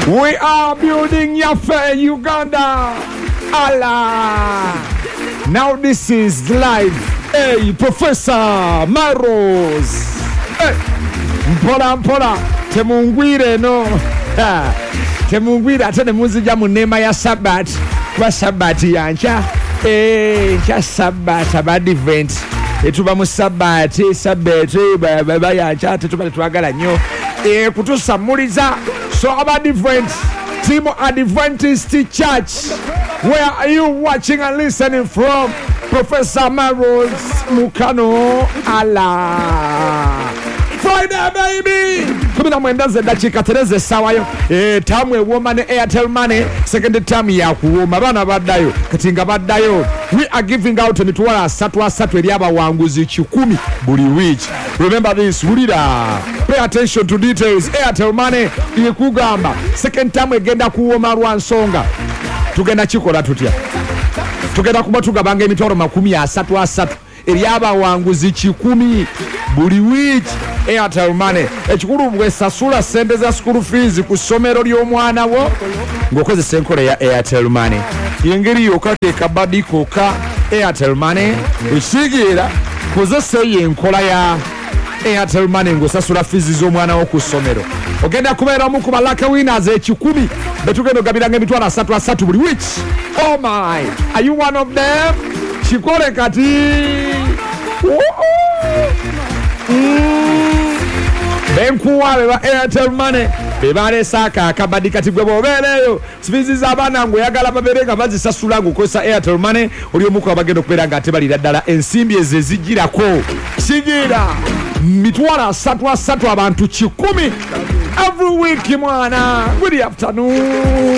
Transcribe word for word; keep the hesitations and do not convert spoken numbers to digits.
We are building Yafe, Uganda. Allah. Now this is live. Hey, Professor Maros. Hey. Mpola mpola. Temungwire no. Ha. Temungwire atene muzija mu nema ya Sabbath. Kwa Sabbath yancha. Eh, cha Sabbath abad event. Etuba mu Sabbath, Sabbath, baba yancha tetuba twagala nnyo. Eh, kutusamuliza. So about different team Adventist Church. Where are you watching and listening from? Professor Maros Mukano Allah. Friday baby. Kumi na mwendaze dakika tereze sawayo. Eh tamwe woman Airtel money second time ya kuwoma bana baddayo katinga baddayo. We are giving out emitwala asatu asatu eri abawanguzi kikumi buli week. Remember this, Wulira. Pay attention to details. Airtel money ikugamba second time egenda kuwoma Rwansonga. Tugenda chikola tutya. Tugenda kuba tugabanga emitwalo makumi asatu asatu eri abawanguzi kikumi buli week. Airtel money ekikulu bwe sasula sente za school fees ku somero ly'omwana wo ng'okozesa enkola ya Airtel money. Yengeri yokate kabadiko ka Airtel money esigira kozesa enkola ya Airtel money ng'osasula fees z'omwana wo ku somero. Ogenda kubeera omu ku balaka winners ekikumi betugenda ogabiranga emitwalo asatu asatu buli week. Oh my, are you one of them? Chikole kati. Mm. Benkuwa beba Airtel money bebale saka akabadi kati gwe bobereyo sifizi z'abaana ngo yagala babereka bazisasula ngokosa Airtel money oli omuko abagenda okubeera nga tebalira ddala ensimbi ezo ezigirako sigira mitwalo asatu asatu abantu kikumi every week mwana. Good afternoon.